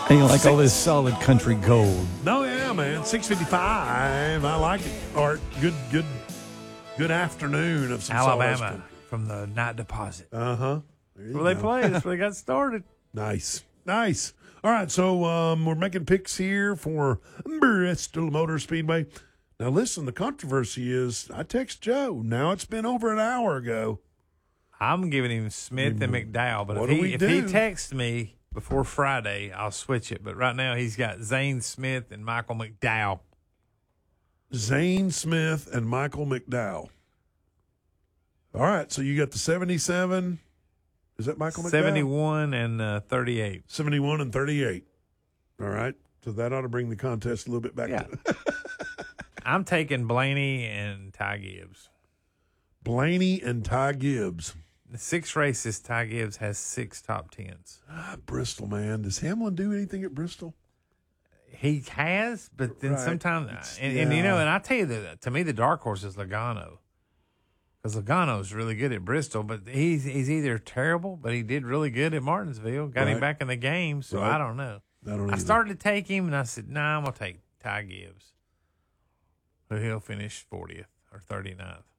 Hey, you like all this solid country gold. No, yeah, man. 6:55. I like it. Art. Good afternoon of some Alabama solid- from the Night Deposit. Uh-huh. Where they play. That's where they got started. Nice. All right, so we're making picks here for Bristol Motor Speedway. Now, listen, the controversy is I text Joe. Now it's been over an hour ago. I'm giving him Smith and McDowell, but What if do? he texts me before Friday, I'll switch it. But right now, he's got Zane Smith and Michael McDowell. Zane Smith and Michael McDowell. All right, so you got the 77. Is that Michael McDowell? 71 and 38. 71 and 38. All right, so that ought to bring the contest a little bit back. Yeah. I'm taking Blaney and Ty Gibbs. Blaney and Ty Gibbs. The 6 races, Ty Gibbs has 6 top 10s. Bristol, man. Does Hamlin do anything at Bristol? He has, but then Right. sometimes, and you know, and I tell you that to me, the dark horse is Logano. Because Logano's really good at Bristol, but he's either terrible, but he did really good at Martinsville, got him Right. back in the game. So Right. I don't know. I don't I either. started to take him, and I said, "Nah, I'm gonna take Ty Gibbs, who he'll finish 40th or 39th."